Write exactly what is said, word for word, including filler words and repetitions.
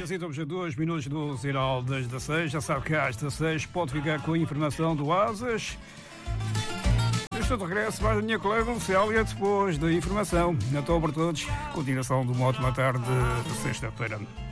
Assim estamos a dois minutos do sinal das dezasseis. Já sabe que às dezasseis pode ficar com a informação do Asas. Eu estou de regresso, mais a minha colega Célia, depois da informação. Então, para todos, continuação do Moto na tarde de sexta-feira.